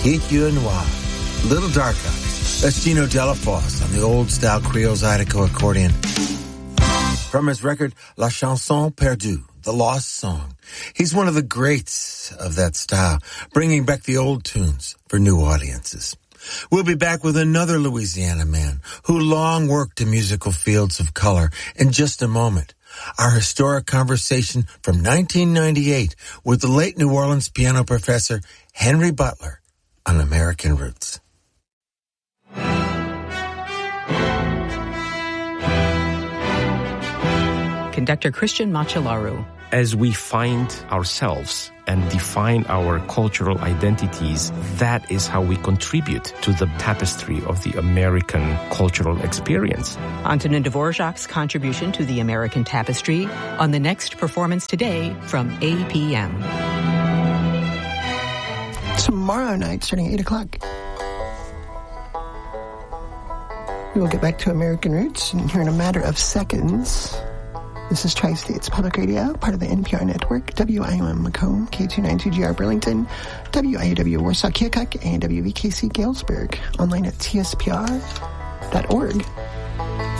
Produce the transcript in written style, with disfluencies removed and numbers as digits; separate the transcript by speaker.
Speaker 1: Heat You Noir, Little Dark Eyes. That's Gino Delafosse on the old-style Creole Zydeco accordion. From his record, La Chanson Perdue, The Lost Song. He's one of the greats of that style, bringing back the old tunes for new audiences. We'll be back with another Louisiana man who long worked in musical fields of color in just a moment. Our historic conversation from 1998 with the late New Orleans piano professor Henry Butler on American Roots.
Speaker 2: Conductor Christian Machelaru.
Speaker 3: As we find ourselves and define our cultural identities, that is how we contribute to the tapestry of the American cultural experience.
Speaker 2: Antonin Dvorak's contribution to the American tapestry on the next performance today from APM.
Speaker 4: Tomorrow night, starting at 8 o'clock. We will get back to American Roots, and here in a matter of seconds, this is Tri-States Public Radio, part of the NPR network, WIOM Macomb, K292GR Burlington, WIUW Warsaw Keokuk, and WVKC Galesburg, online at tspr.org.